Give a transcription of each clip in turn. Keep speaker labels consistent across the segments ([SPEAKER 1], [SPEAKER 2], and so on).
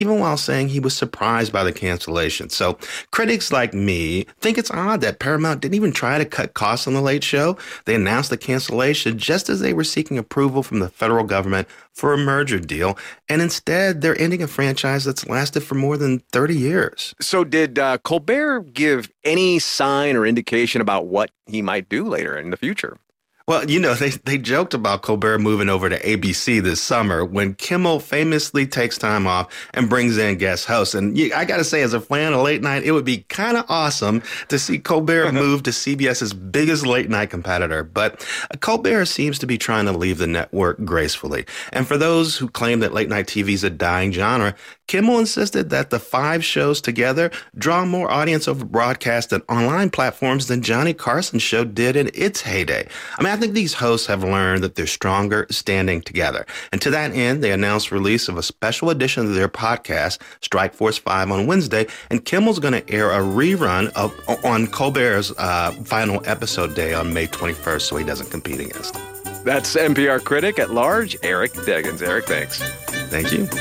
[SPEAKER 1] even while saying he was surprised by the cancellation. So critics like me think it's odd that Paramount didn't even try to cut costs on The Late Show. They announced the cancellation just as they were seeking approval from the federal government for a merger deal. And instead, they're ending a franchise that's lasted for more than 30 years.
[SPEAKER 2] So did Colbert give any sign or indication about what he might do later in the future?
[SPEAKER 1] Well, they joked about Colbert moving over to ABC this summer when Kimmel famously takes time off and brings in guest hosts. And I got to say, as a fan of late night, it would be kind of awesome to see Colbert move to CBS's biggest late night competitor. But Colbert seems to be trying to leave the network gracefully. And for those who claim that late night TV is a dying genre, Kimmel insisted that the 5 shows together draw more audience over broadcast and online platforms than Johnny Carson's show did in its heyday. I think these hosts have learned that they're stronger standing together. And to that end, they announced release of a special edition of their podcast, Strike Force 5, on Wednesday, and Kimmel's going to air a rerun on Colbert's final episode day on May 21st, so he doesn't compete against him.
[SPEAKER 2] That's NPR critic at large, Eric Deggans. Eric, thanks.
[SPEAKER 1] Thank you.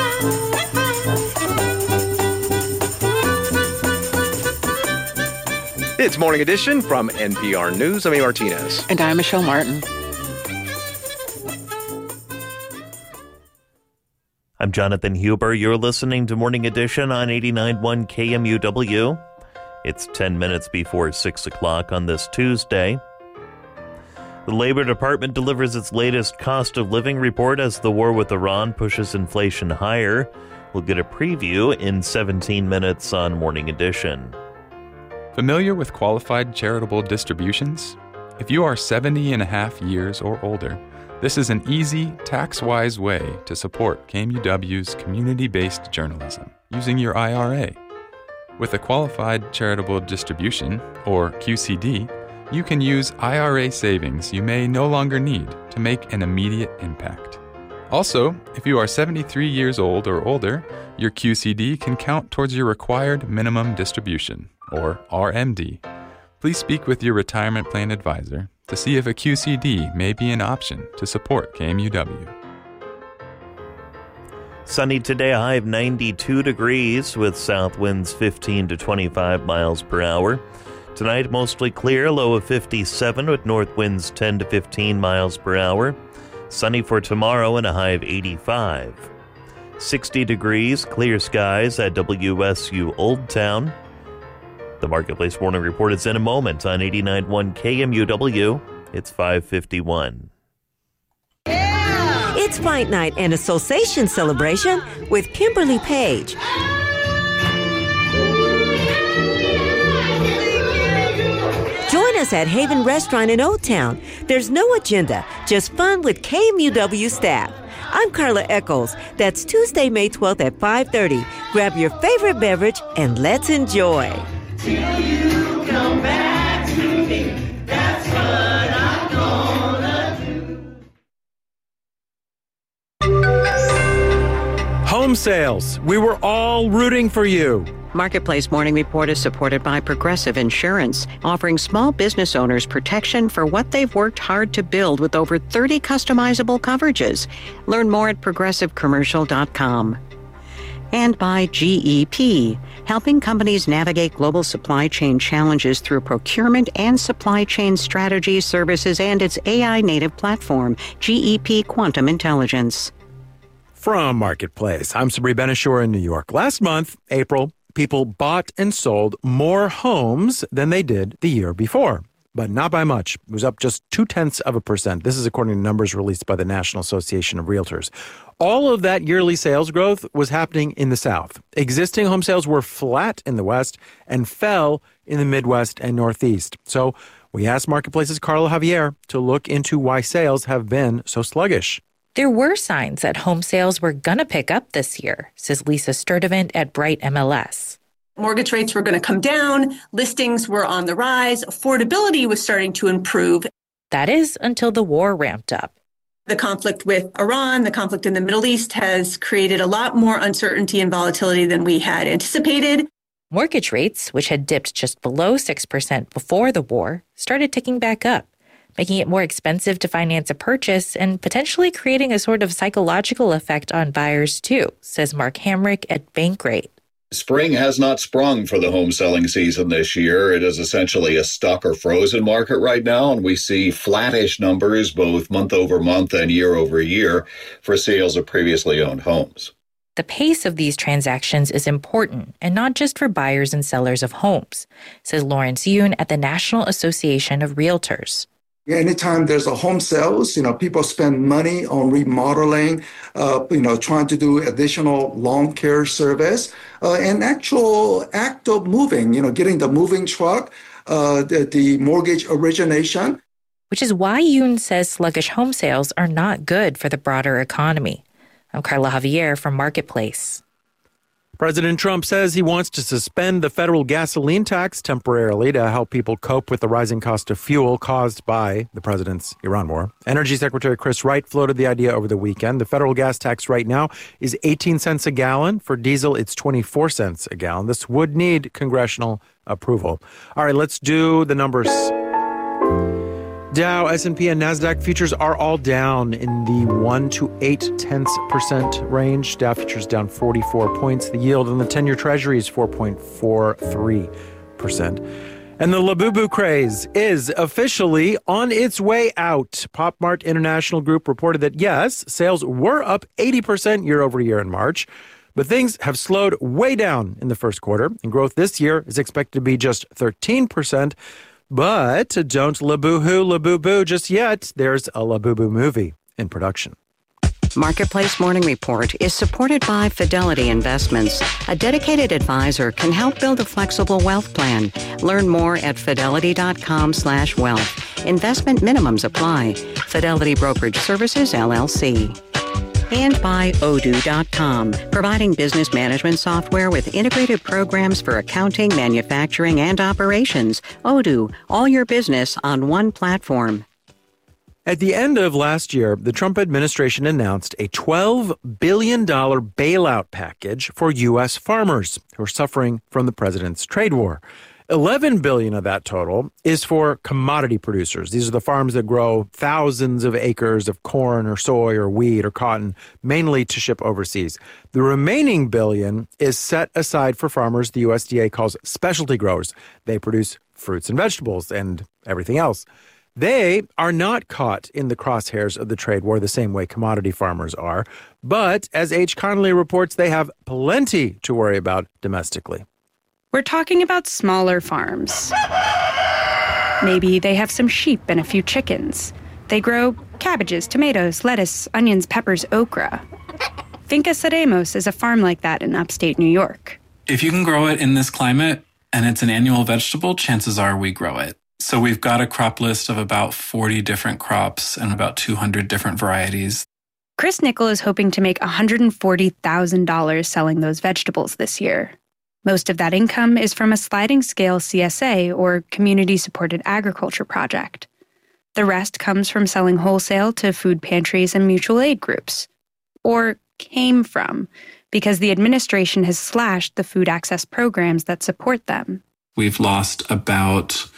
[SPEAKER 2] It's Morning Edition from NPR News. I'm A. Martinez.
[SPEAKER 3] And I'm Michelle Martin.
[SPEAKER 4] I'm Jonathan Huber. You're listening to Morning Edition on 89.1 KMUW. It's 10 minutes before 6 o'clock on this Tuesday. The Labor Department delivers its latest cost of living report as the war with Iran pushes inflation higher. We'll get a preview in 17 minutes on Morning Edition.
[SPEAKER 5] Familiar with qualified charitable distributions? If you are 70 and a half years or older, this is an easy, tax-wise way to support KMUW's community-based journalism using your IRA. With a qualified charitable distribution, or QCD, you can use IRA savings you may no longer need to make an immediate impact. Also, if you are 73 years old or older, your QCD can count towards your required minimum distribution, or RMD. Please speak with your retirement plan advisor to see if a QCD may be an option to support KMUW.
[SPEAKER 4] Sunny today, a high of 92 degrees with south winds 15 to 25 miles per hour. Tonight, mostly clear, low of 57 with north winds 10 to 15 miles per hour. Sunny for tomorrow and a high of 85. 60 degrees, clear skies at WSU Old Town. The Marketplace Morning Report is in a moment on 89.1 KMUW. It's 5:51.
[SPEAKER 6] Yeah! It's Fight Night and Association Celebration with Kimberly Page. Join us at Haven Restaurant in Old Town. There's no agenda, just fun with KMUW staff. I'm Carla Echols. That's Tuesday, May 12th at 5:30. Grab your favorite beverage and let's enjoy. Till you come back to me, that's what I'm gonna
[SPEAKER 7] do. Home sales. We were all rooting for you.
[SPEAKER 3] Marketplace Morning Report is supported by Progressive Insurance, offering small business owners protection for what they've worked hard to build with over 30 customizable coverages. Learn more at progressivecommercial.com. And by GEP, helping companies navigate global supply chain challenges through procurement and supply chain strategy services and its AI-native platform, GEP Quantum Intelligence.
[SPEAKER 7] From Marketplace, I'm Sabri Ben-Achour in New York. Last month, April, people bought and sold more homes than they did the year before, but not by much. It was up just 0.2%. This is according to numbers released by the National Association of Realtors. All of that yearly sales growth was happening in the South. Existing home sales were flat in the West and fell in the Midwest and Northeast. So we asked Marketplace's Carla Javier to look into why sales have been so sluggish.
[SPEAKER 8] There were signs that home sales were going to pick up this year, says Lisa Sturdivant at Bright MLS.
[SPEAKER 9] Mortgage rates were going to come down, listings were on the rise, affordability was starting to improve.
[SPEAKER 8] That is until the war ramped up.
[SPEAKER 9] The conflict with Iran, the conflict in the Middle East has created a lot more uncertainty and volatility than we had anticipated.
[SPEAKER 8] Mortgage rates, which had dipped just below 6% before the war, started ticking back up. making it more expensive to finance a purchase and potentially creating a sort of psychological effect on buyers too, says Mark Hamrick at Bankrate.
[SPEAKER 10] Spring has not sprung for the home selling season this year. It is essentially a stuck or frozen market right now, and we see flattish numbers both month over month and year over year for sales of previously owned homes.
[SPEAKER 8] The pace of these transactions is important, and not just for buyers and sellers of homes, says Lawrence Yoon at the National Association of Realtors.
[SPEAKER 11] Anytime there's a home sales, people spend money on remodeling, trying to do additional lawn care service, and actual act of moving, getting the moving truck, the mortgage origination.
[SPEAKER 8] Which is why Yoon says sluggish home sales are not good for the broader economy. I'm Carla Javier from Marketplace.
[SPEAKER 7] President Trump says he wants to suspend the federal gasoline tax temporarily to help people cope with the rising cost of fuel caused by the president's Iran war. Energy Secretary Chris Wright floated the idea over the weekend. The federal gas tax right now is 18 cents a gallon. For diesel, it's 24 cents a gallon. This would need congressional approval. All right, let's do the numbers. Dow, S&P, and NASDAQ futures are all down in the 1 to 0.8% range. Dow futures down 44 points. The yield on the 10-year Treasury is 4.43%. And the Labubu craze is officially on its way out. Pop Mart International Group reported that, yes, sales were up 80% year over year in March, but things have slowed way down in the first quarter, and growth this year is expected to be just 13%. But don't Labubu just yet. There's a Labubu movie in production.
[SPEAKER 3] Marketplace Morning Report is supported by Fidelity Investments. A dedicated advisor can help build a flexible wealth plan. Learn more at fidelity.com/wealth. Investment minimums apply. Fidelity Brokerage Services, LLC. And by Odoo.com, providing business management software with integrated programs for accounting, manufacturing, and operations. Odoo, all your business on one platform.
[SPEAKER 7] At the end of last year, the Trump administration announced a $12 billion bailout package for U.S. farmers who are suffering from the president's trade war. $11 billion of that total is for commodity producers. These are the farms that grow thousands of acres of corn or soy or wheat or cotton, mainly to ship overseas. The remaining $1 billion is set aside for farmers the USDA calls specialty growers. They produce fruits and vegetables and everything else. They are not caught in the crosshairs of the trade war the same way commodity farmers are. But as H. Connolly reports, they have plenty to worry about domestically.
[SPEAKER 12] We're talking about smaller farms. Maybe they have some sheep and a few chickens. They grow cabbages, tomatoes, lettuce, onions, peppers, okra. Finca Ceremos is a farm like that in upstate New York.
[SPEAKER 13] If you can grow it in this climate and it's an annual vegetable, chances are we grow it. So we've got a crop list of about 40 different crops and about 200 different varieties.
[SPEAKER 12] Chris Nickel is hoping to make $140,000 selling those vegetables this year. Most of that income is from a sliding scale CSA, or community-supported agriculture project. The rest comes from selling wholesale to food pantries and mutual aid groups. Or came from, because the administration has slashed the food access programs that support them.
[SPEAKER 13] We've lost about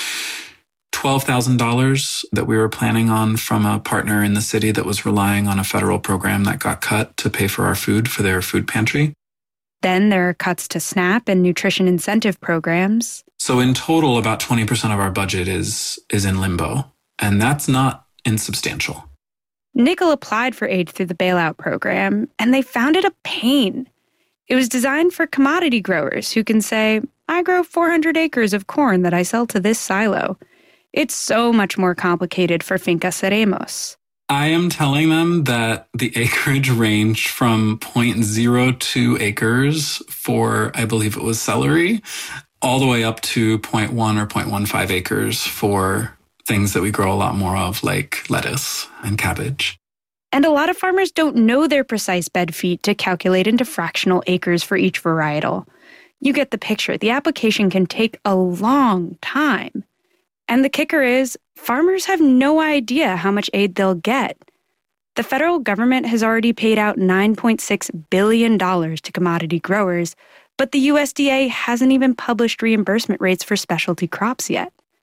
[SPEAKER 13] $12,000 that we were planning on from a partner in the city that was relying on a federal program that got cut to pay for our food for their food pantry.
[SPEAKER 12] Then there are cuts to SNAP and nutrition incentive programs.
[SPEAKER 13] So in total, about 20% of our budget is in limbo, and that's not insubstantial.
[SPEAKER 12] Nickel applied for aid through the bailout program, and they found it a pain. It was designed for commodity growers who can say, I grow 400 acres of corn that I sell to this silo. It's so much more complicated for Finca Ceremos.
[SPEAKER 13] I am telling them that the acreage ranged from 0.02 acres for, I believe it was celery, all the way up to 0.1 or 0.15 acres for things that we grow a lot more of, like lettuce and cabbage.
[SPEAKER 12] And a lot of farmers don't know their precise bed feet to calculate into fractional acres for each varietal. You get the picture. The application can take a long time. And the kicker is, farmers have no idea how much aid they'll get. The federal government has already paid out $9.6 billion to commodity growers, but the USDA hasn't even published reimbursement rates for specialty crops yet.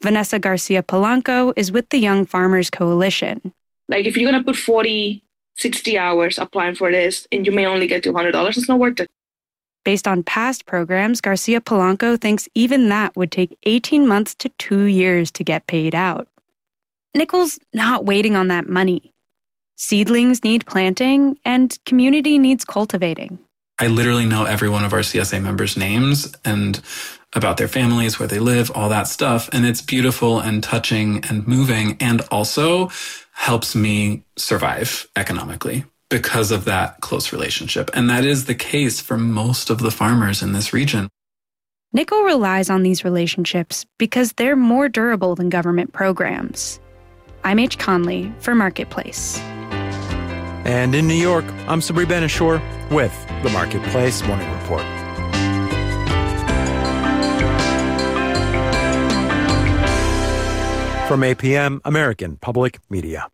[SPEAKER 12] Vanessa Garcia Polanco is with the Young Farmers Coalition.
[SPEAKER 14] Like if you're going to put 40, 60 hours applying for this and you may only get $200, it's not worth it.
[SPEAKER 12] Based on past programs, Garcia Polanco thinks even that would take 18 months to 2 years to get paid out. Nichols not waiting on that money. Seedlings need planting and community needs cultivating.
[SPEAKER 13] I literally know every one of our CSA members' names and about their families, where they live, all that stuff. And it's beautiful and touching and moving, and also helps me survive economically because of that close relationship. And that is the case for most of the farmers in this region.
[SPEAKER 12] Nichols relies on these relationships because they're more durable than government programs. I'm H. Conley for Marketplace.
[SPEAKER 7] And in New York, I'm Sabri Ben-Achour with the Marketplace Morning Report. From APM, American Public Media.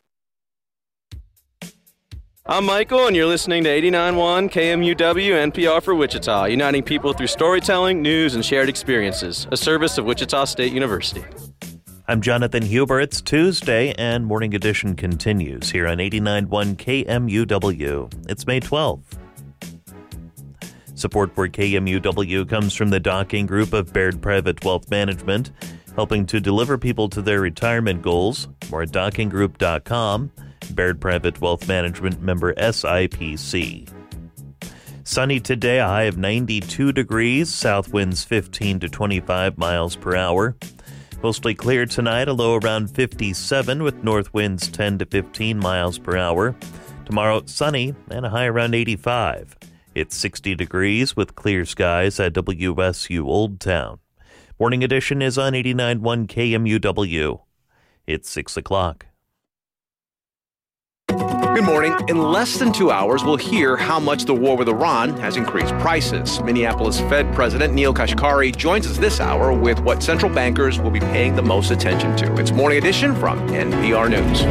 [SPEAKER 15] I'm Michael, and you're listening to 89.1 KMUW NPR for Wichita, uniting people through storytelling, news, and shared experiences, a service of Wichita State University.
[SPEAKER 4] I'm Jonathan Huber. It's Tuesday, and Morning Edition continues here on 89.1 KMUW. It's May 12th. Support for KMUW comes from the Docking Group of Baird Private Wealth Management, helping to deliver people to their retirement goals. More at dockinggroup.com. Baird Private Wealth Management, member SIPC. Sunny today, a high of 92 degrees, south winds 15 to 25 miles per hour. Mostly clear tonight, a low around 57 with north winds 10 to 15 miles per hour. Tomorrow, sunny and a high around 85. It's 60 degrees with clear skies at WSU Old Town. Morning Edition is on 89.1 KMUW. It's 6 o'clock.
[SPEAKER 2] Good morning. In less than 2 hours, we'll hear how much the war with Iran has increased prices. Minneapolis Fed President Neel Kashkari joins us this hour with what central bankers will be paying the most attention to. It's Morning Edition from NPR News.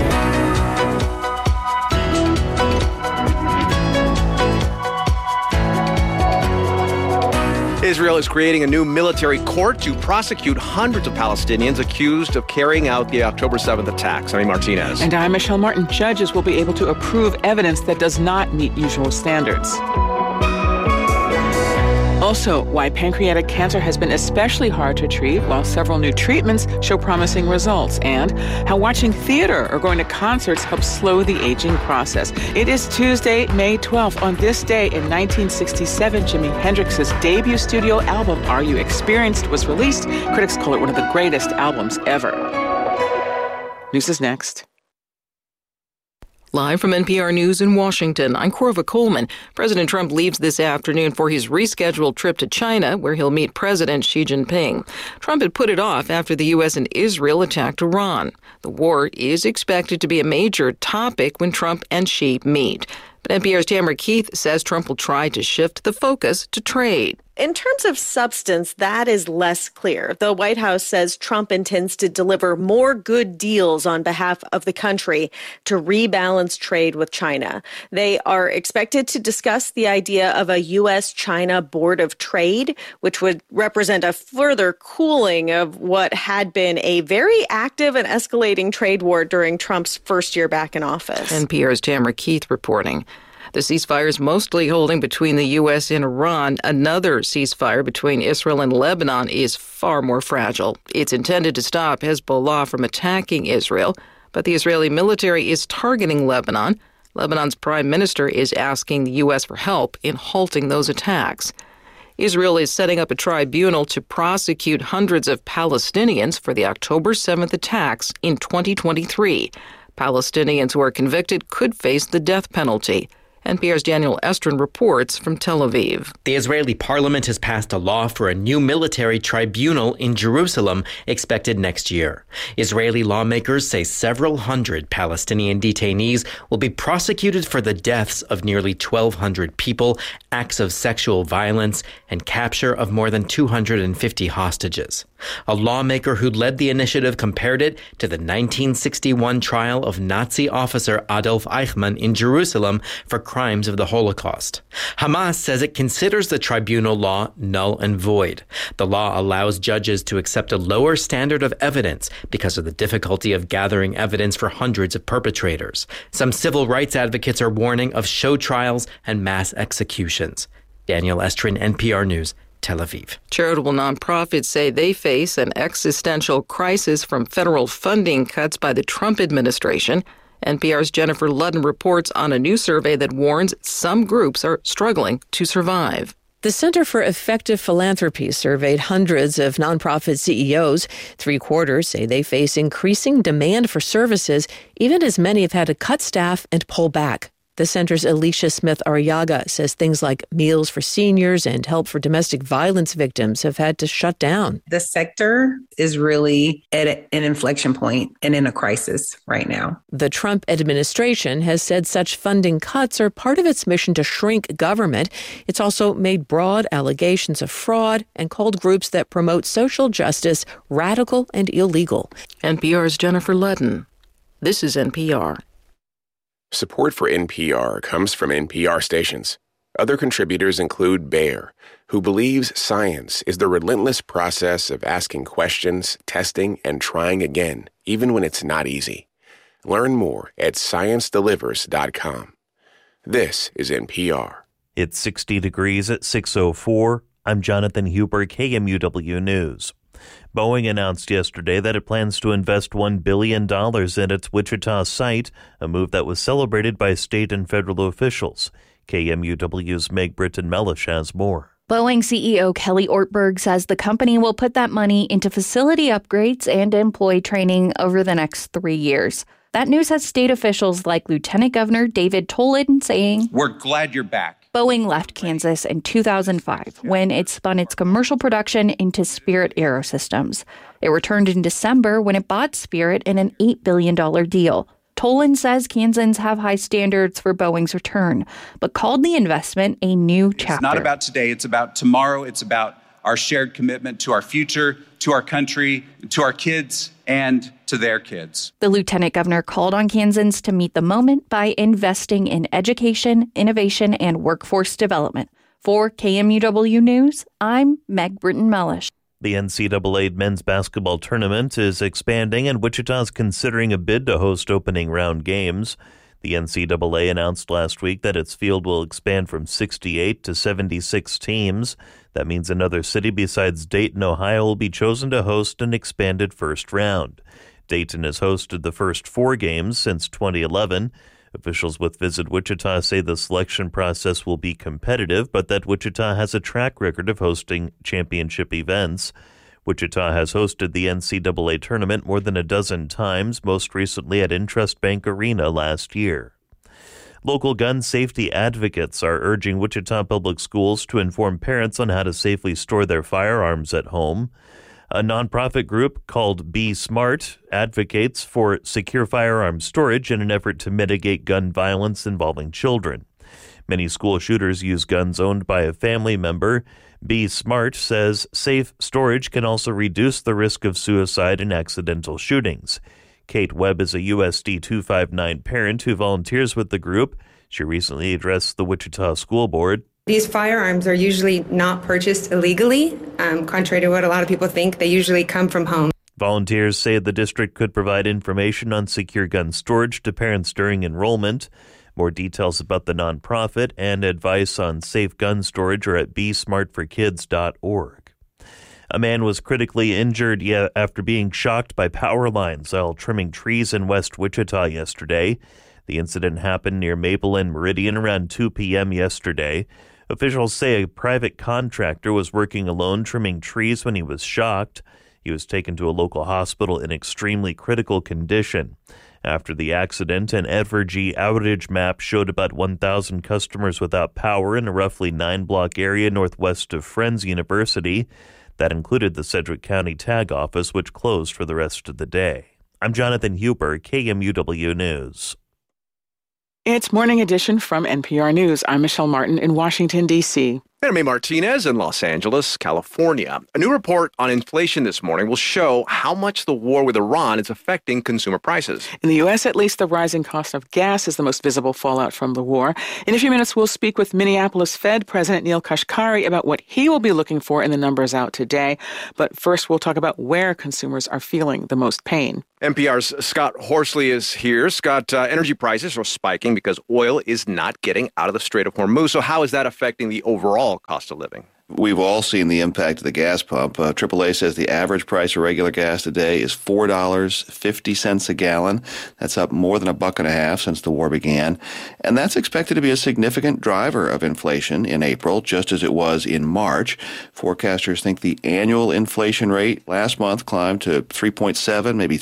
[SPEAKER 2] Israel is creating a new military court to prosecute hundreds of Palestinians accused of carrying out the October 7th attacks. I'm Martinez.
[SPEAKER 16] And I'm Michelle Martin. Judges will be able to approve evidence that does not meet usual standards. Also, why pancreatic cancer has been especially hard to treat while several new treatments show promising results, and how watching theater or going to concerts helps slow the aging process. It is Tuesday, May 12th. On this day in 1967, Jimi Hendrix's debut studio album, Are You Experienced?, was released. Critics call it one of the greatest albums ever. News is next.
[SPEAKER 17] Live from NPR News in Washington, I'm Corva Coleman. President Trump leaves this afternoon for his rescheduled trip to China, where he'll meet President Xi Jinping. Trump had put it off after the U.S. and Israel attacked Iran. The war is expected to be a major topic when Trump and Xi meet. But NPR's Tamara Keith says Trump will try to shift the focus to trade.
[SPEAKER 18] In terms of substance, that is less clear. The White House says Trump intends to deliver more good deals on behalf of the country to rebalance trade with China. They are expected to discuss the idea of a U.S.-China Board of Trade, which would represent a further cooling of what had been a very active and escalating trade war during Trump's first year back in office.
[SPEAKER 17] NPR's Tamara Keith reporting. The ceasefire is mostly holding between the U.S. and Iran. Another ceasefire between Israel and Lebanon is far more fragile. It's intended to stop Hezbollah from attacking Israel, but the Israeli military is targeting Lebanon. Lebanon's prime minister is asking the U.S. for help in halting those attacks. Israel is setting up a tribunal to prosecute hundreds of Palestinians for the October 7th attacks in 2023. Palestinians who are convicted could face the death penalty. NPR's Daniel Estrin reports from Tel Aviv.
[SPEAKER 19] The Israeli parliament has passed a law for a new military tribunal in Jerusalem expected next year. Israeli lawmakers say several hundred Palestinian detainees will be prosecuted for the deaths of nearly 1,200 people, acts of sexual violence, and capture of more than 250 hostages. A lawmaker who led the initiative compared it to the 1961 trial of Nazi officer Adolf Eichmann in Jerusalem for crimes of the Holocaust. Hamas says it considers the tribunal law null and void. The law allows judges to accept a lower standard of evidence because of the difficulty of gathering evidence for hundreds of perpetrators. Some civil rights advocates are warning of show trials and mass executions. Daniel Estrin, NPR News, Tel Aviv.
[SPEAKER 17] Charitable nonprofits say they face an existential crisis from federal funding cuts by the Trump administration. NPR's Jennifer Ludden reports on a new survey that warns some groups are struggling to survive.
[SPEAKER 20] The Center for Effective Philanthropy surveyed hundreds of nonprofit CEOs. 3/4 say they face increasing demand for services, even as many have had to cut staff and pull back. The center's Alicia Smith-Arriaga says things like meals for seniors and help for domestic violence victims have had to shut down.
[SPEAKER 21] The sector is really at an inflection point and in a crisis right now.
[SPEAKER 20] The Trump administration has said such funding cuts are part of its mission to shrink government. It's also made broad allegations of fraud and called groups that promote social justice radical and illegal.
[SPEAKER 17] NPR's Jennifer Ludden. This is NPR.
[SPEAKER 22] Support for NPR comes from NPR stations. Other contributors include Bayer, who believes science is the relentless process of asking questions, testing, and trying again, even when it's not easy. Learn more at ScienceDelivers.com. This is NPR.
[SPEAKER 4] It's 60 degrees at 6:04. I'm Jonathan Huber, KMUW News. Boeing announced yesterday that it plans to invest $1 billion in its Wichita site, a move that was celebrated by state and federal officials. KMUW's Meg Britton-Mellish has more.
[SPEAKER 23] Boeing CEO Kelly Ortberg says the company will put that money into facility upgrades and employee training over the next 3 years. That news has state officials like Lieutenant Governor David Tolan saying,
[SPEAKER 24] "We're glad you're back."
[SPEAKER 23] Boeing left Kansas in 2005 when it spun its commercial production into Spirit Aerosystems. It returned in December when it bought Spirit in an $8 billion deal. Tolan says Kansans have high standards for Boeing's return, but called the investment a new chapter.
[SPEAKER 24] It's not about today, it's about tomorrow. It's about our shared commitment to our future, to our country, to our kids, and to their kids.
[SPEAKER 23] The lieutenant governor called on Kansans to meet the moment by investing in education, innovation, and workforce development. For KMUW News, I'm Meg Britton-Mellish.
[SPEAKER 4] The NCAA men's basketball tournament is expanding, and Wichita is considering a bid to host opening round games. The NCAA announced last week that its field will expand from 68 to 76 teams. That means another city besides Dayton, Ohio, will be chosen to host an expanded first round. Dayton has hosted the first 4 games since 2011. Officials with Visit Wichita say the selection process will be competitive, but that Wichita has a track record of hosting championship events. Wichita has hosted the NCAA tournament more than a dozen times, most recently at Intrust Bank Arena last year. Local gun safety advocates are urging Wichita Public Schools to inform parents on how to safely store their firearms at home. A nonprofit group called Be Smart advocates for secure firearm storage in an effort to mitigate gun violence involving children. Many school shooters use guns owned by a family member. Be Smart says safe storage can also reduce the risk of suicide and accidental shootings. Kate Webb is a USD 259 parent who volunteers with the group. She recently addressed the Wichita School Board.
[SPEAKER 25] These firearms are usually not purchased illegally. Contrary to what a lot of people think, they usually come from home.
[SPEAKER 4] Volunteers say the district could provide information on secure gun storage to parents during enrollment. More details about the nonprofit and advice on safe gun storage are at besmartforkids.org. A man was critically injured after being shocked by power lines while trimming trees in West Wichita yesterday. The incident happened near Maple and Meridian around 2 p.m. yesterday. Officials say a private contractor was working alone trimming trees when he was shocked. He was taken to a local hospital in extremely critical condition. After the accident, an Evergy outage map showed about 1,000 customers without power in a roughly 9-block area northwest of Friends University. That included the Sedgwick County Tag Office, which closed for the rest of the day. I'm Jonathan Huber, KMUW News.
[SPEAKER 16] It's Morning Edition from NPR News. I'm Michelle Martin in Washington, D.C.
[SPEAKER 2] Anna Mae Martinez in Los Angeles, California. A new report on inflation this morning will show how much the war with Iran is affecting consumer prices.
[SPEAKER 16] In the U.S., at least, the rising cost of gas is the most visible fallout from the war. In a few minutes, we'll speak with Minneapolis Fed President Neel Kashkari about what he will be looking for in the numbers out today. But first, we'll talk about where consumers are feeling the most pain.
[SPEAKER 2] NPR's Scott Horsley is here. Scott, energy prices are spiking because oil is not getting out of the Strait of Hormuz. So how is that affecting the overall cost of living?
[SPEAKER 1] We've all seen the impact of the gas pump. AAA says the average price of regular gas today is $4.50 a gallon. That's up more than $1.50 since the war began. And that's expected to be a significant driver of inflation in April, just as it was in March. Forecasters think the annual inflation rate last month climbed to 3.7, maybe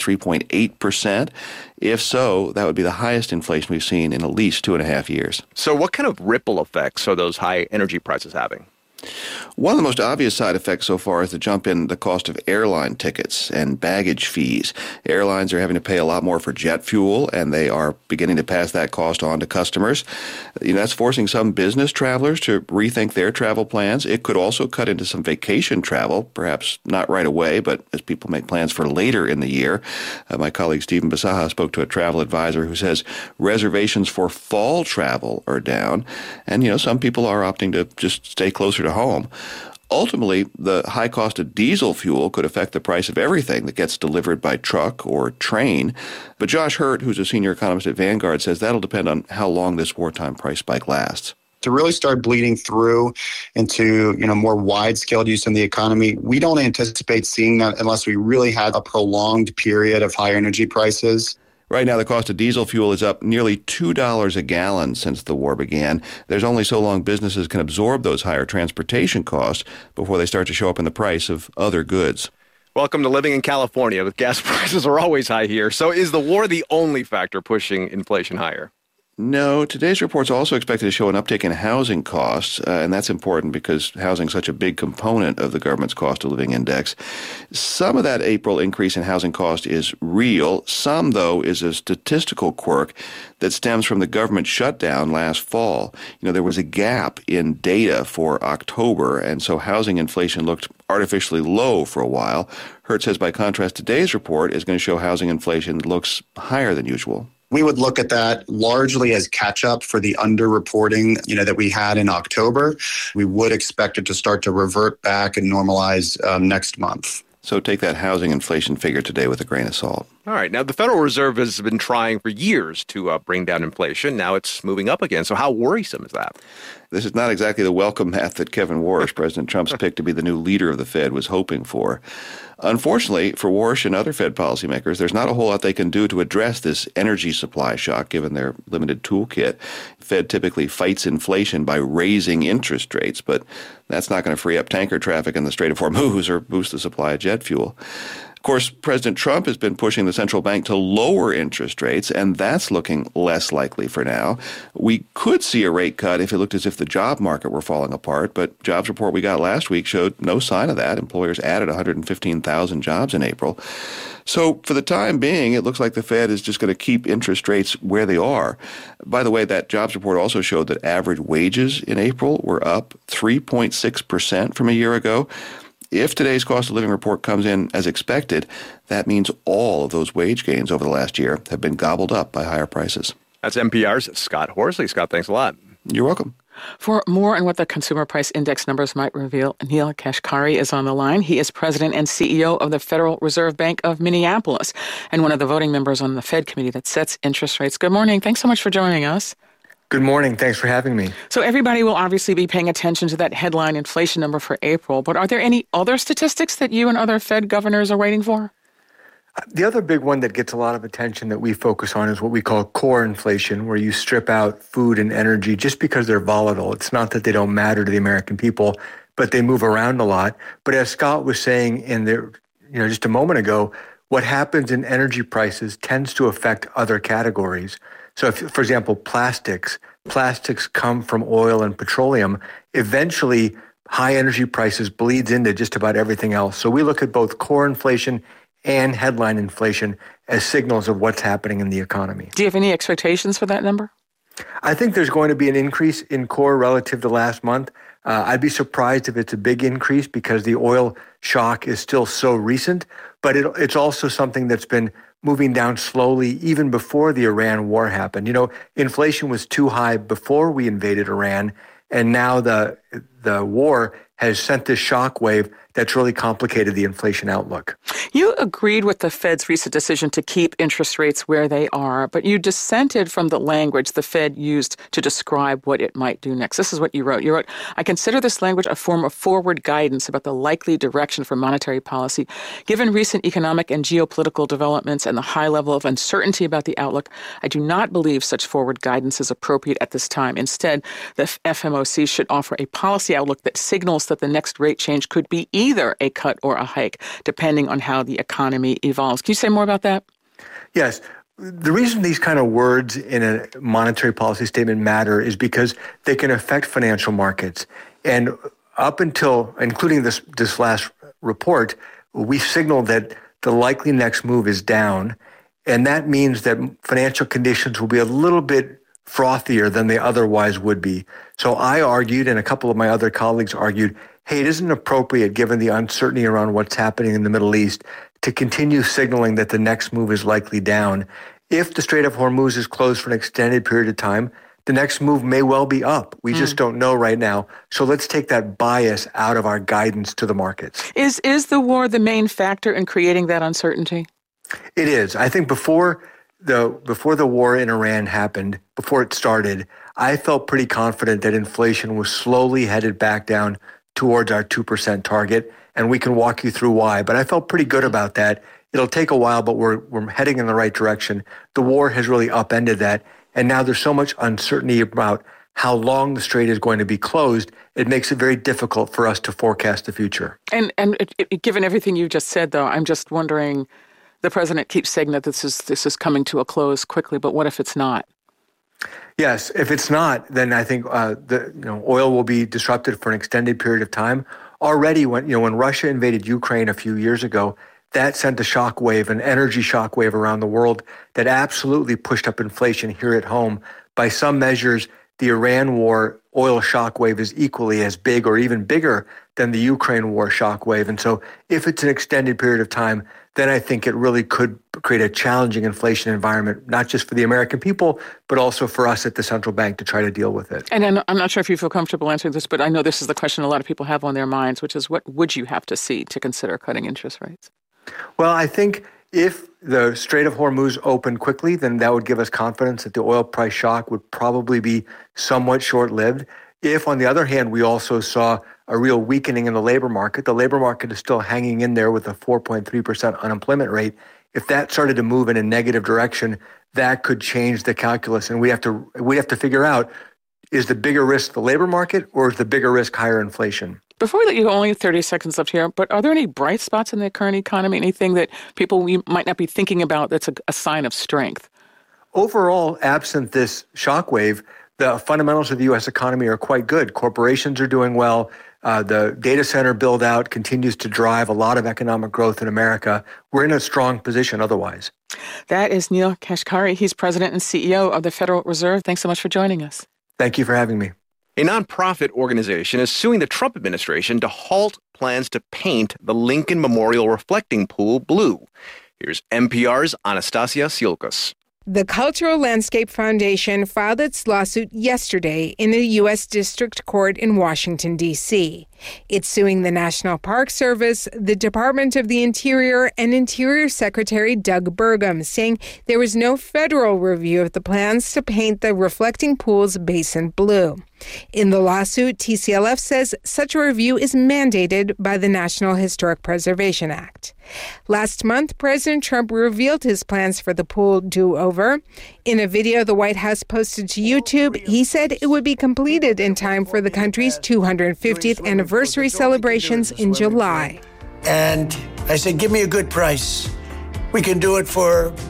[SPEAKER 1] 3.8%. If so, that would be the highest inflation we've seen in at least 2.5 years.
[SPEAKER 2] So what kind of ripple effects are those high energy prices having?
[SPEAKER 1] One of the most obvious side effects so far is the jump in the cost of airline tickets and baggage fees. Airlines are having to pay a lot more for jet fuel, and they are beginning to pass that cost on to customers. That's forcing some business travelers to rethink their travel plans. It could also cut into some vacation travel, perhaps not right away, but as people make plans for later in the year. My colleague Stephen Bisaha spoke to a travel advisor who says reservations for fall travel are down, and some people are opting to just stay closer to home. Ultimately, the high cost of diesel fuel could affect the price of everything that gets delivered by truck or train. But Josh Hurt, who's a senior economist at Vanguard, says that'll depend on how long this wartime price spike lasts.
[SPEAKER 5] To really start bleeding through into more wide-scale use in the economy, we don't anticipate seeing that unless we really had a prolonged period of high energy prices.
[SPEAKER 1] Right now, the cost of diesel fuel is up nearly $2 a gallon since the war began. There's only so long businesses can absorb those higher transportation costs before they start to show up in the price of other goods.
[SPEAKER 2] Welcome to living in California. The gas prices are always high here. So is the war the only factor pushing inflation higher?
[SPEAKER 1] No, today's report's also expected to show an uptick in housing costs, and that's important because housing is such a big component of the government's cost of living index. Some of that April increase in housing cost is real. Some, though, is a statistical quirk that stems from the government shutdown last fall. There was a gap in data for October, and so housing inflation looked artificially low for a while. Hurt says, by contrast, today's report is going to show housing inflation that looks higher than usual.
[SPEAKER 5] We would look at that largely as catch-up for the underreporting, that we had in October. We would expect it to start to revert back and normalize next month.
[SPEAKER 1] So take that housing inflation figure today with a grain of salt.
[SPEAKER 2] All right. Now, the Federal Reserve has been trying for years to bring down inflation. Now it's moving up again. So how worrisome is that?
[SPEAKER 1] This is not exactly the welcome mat that Kevin Warsh, President Trump's pick to be the new leader of the Fed, was hoping for. Unfortunately, for Warsh and other Fed policymakers, there's not a whole lot they can do to address this energy supply shock, given their limited toolkit. The Fed typically fights inflation by raising interest rates, but that's not going to free up tanker traffic in the Strait of Hormuz or boost the supply of jet fuel. Of course, President Trump has been pushing the central bank to lower interest rates, and that's looking less likely for now. We could see a rate cut if it looked as if the job market were falling apart, but jobs report we got last week showed no sign of that. Employers added 115,000 jobs in April. So for the time being, it looks like the Fed is just going to keep interest rates where they are. By the way, that jobs report also showed that average wages in April were up 3.6% from a year ago. If today's cost of living report comes in as expected, that means all of those wage gains over the last year have been gobbled up by higher prices.
[SPEAKER 2] That's NPR's Scott Horsley. Scott, thanks a lot.
[SPEAKER 1] You're welcome.
[SPEAKER 16] For more on what the consumer price index numbers might reveal, Neel Kashkari is on the line. He is president and CEO of the Federal Reserve Bank of Minneapolis and one of the voting members on the Fed committee that sets interest rates. Good morning. Thanks so much for joining us.
[SPEAKER 6] Good morning. Thanks for having me.
[SPEAKER 16] So everybody will obviously be paying attention to that headline inflation number for April, but are there any other statistics that you and other Fed governors are waiting for?
[SPEAKER 6] The other big one that gets a lot of attention that we focus on is what we call core inflation, where you strip out food and energy just because they're volatile. It's not that they don't matter to the American people, but they move around a lot. But as Scott was saying in there, just a moment ago, what happens in energy prices tends to affect other categories. So if, for example, plastics come from oil and petroleum. Eventually, high energy prices bleeds into just about everything else. So we look at both core inflation and headline inflation as signals of what's happening in the economy.
[SPEAKER 16] Do you have any expectations for that number?
[SPEAKER 6] I think there's going to be an increase in core relative to last month, I'd be surprised if it's a big increase because the oil shock is still so recent, but it's also something that's been moving down slowly even before the Iran war happened. You know, inflation was too high before we invaded Iran, and now the war has sent this shock wave that's really complicated the inflation outlook.
[SPEAKER 16] You agreed with the Fed's recent decision to keep interest rates where they are, but you dissented from the language the Fed used to describe what it might do next. This is what you wrote. You wrote, "I consider this language a form of forward guidance about the likely direction for monetary policy. Given recent economic and geopolitical developments and the high level of uncertainty about the outlook, I do not believe such forward guidance is appropriate at this time. Instead, the FMOC should offer a policy outlook that signals that the next rate change could be either a cut or a hike, depending on how the economy evolves." Can you say more about that?
[SPEAKER 6] Yes. The reason these kind of words in a monetary policy statement matter is because they can affect financial markets. And up until, including this last report, we signaled that the likely next move is down. And that means that financial conditions will be a little bit frothier than they otherwise would be. So I argued, and a couple of my other colleagues argued, hey, it isn't appropriate, given the uncertainty around what's happening in the Middle East, to continue signaling that the next move is likely down. If the Strait of Hormuz is closed for an extended period of time, the next move may well be up. We just don't know right now. So let's take that bias out of our guidance to the markets.
[SPEAKER 16] Is the war the main factor in creating that uncertainty?
[SPEAKER 6] It is. I think before the war in Iran happened, before it started, I felt pretty confident that inflation was slowly headed back down towards our 2% target, and we can walk you through why. But I felt pretty good about that. It'll take a while, but we're heading in the right direction. The war has really upended that, and now there's so much uncertainty about how long the strait is going to be closed, it makes it very difficult for us to forecast the future.
[SPEAKER 16] And given everything you just said, though, I'm just wondering, the president keeps saying that this is coming to a close quickly, but what if it's not?
[SPEAKER 6] Yes, if it's not, then I think oil will be disrupted for an extended period of time. Already, when Russia invaded Ukraine a few years ago, that sent a shockwave, an energy shockwave around the world that absolutely pushed up inflation here at home. By some measures, the Iran war oil shockwave is equally as big or even bigger than the Ukraine war shockwave. And so if it's an extended period of time, then I think it really could create a challenging inflation environment, not just for the American people, but also for us at the central bank to try to deal with it.
[SPEAKER 16] And I'm not sure if you feel comfortable answering this, but I know this is the question a lot of people have on their minds, which is what would you have to see to consider cutting interest rates?
[SPEAKER 6] Well, I think if the Strait of Hormuz opened quickly, then that would give us confidence that the oil price shock would probably be somewhat short-lived. If, on the other hand, we also saw a real weakening in the labor market is still hanging in there with a 4.3% unemployment rate. If that started to move in a negative direction, that could change the calculus. And we have to figure out, is the bigger risk the labor market or is the bigger risk higher inflation?
[SPEAKER 16] Before we let you go, only 30 seconds left here, but are there any bright spots in the current economy, anything that we might not be thinking about that's a sign of strength?
[SPEAKER 6] Overall, absent this shockwave, the fundamentals of the U.S. economy are quite good. Corporations are doing well. The data center build out continues to drive a lot of economic growth in America. We're in a strong position otherwise.
[SPEAKER 16] That is Neel Kashkari. He's president and CEO of the Federal Reserve. Thanks so much for joining us.
[SPEAKER 6] Thank you for having me.
[SPEAKER 2] A nonprofit organization is suing the Trump administration to halt plans to paint the Lincoln Memorial Reflecting Pool blue. Here's NPR's Anastasia Siolkas.
[SPEAKER 3] The Cultural Landscape Foundation filed its lawsuit yesterday in a U.S. District Court in Washington, D.C. It's suing the National Park Service, the Department of the Interior, and Interior Secretary Doug Burgum, saying there was no federal review of the plans to paint the reflecting pool's basin blue. In the lawsuit, TCLF says such a review is mandated by the National Historic Preservation Act. Last month, President Trump revealed his plans for the pool do-over. In a video the White House posted to YouTube, he said it would be completed in time for the country's 250th anniversary celebrations in July.
[SPEAKER 8] And I said, give me a good price. We can do it for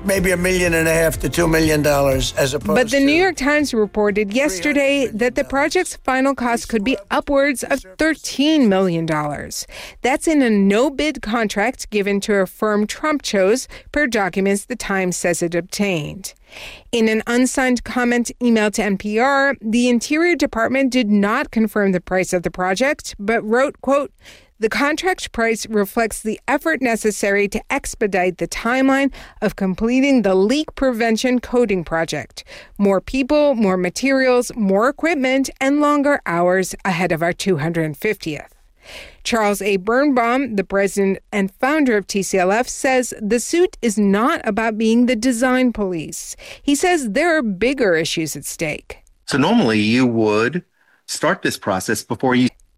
[SPEAKER 8] maybe $1.5 million to $2 million as opposed
[SPEAKER 3] But the New York Times reported yesterday that the project's final cost could be upwards of $13 million. That's in a no-bid contract given to a firm Trump chose, per documents the Times says it obtained. In an unsigned comment email to NPR, the Interior Department did not confirm the price of the project, but wrote, quote, "The contract price reflects the effort necessary to expedite the timeline of completing the leak prevention coding project. More people, more materials, more equipment, and longer hours ahead of our 250th. Charles A. Birnbaum, the president and founder of TCLF, says the suit is not about being the design police. He says there are bigger issues at stake.
[SPEAKER 9] So normally you would start this process before you